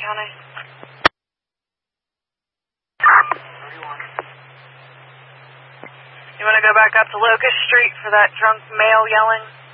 County. You want to go back up to Locust Street for that drunk male yelling?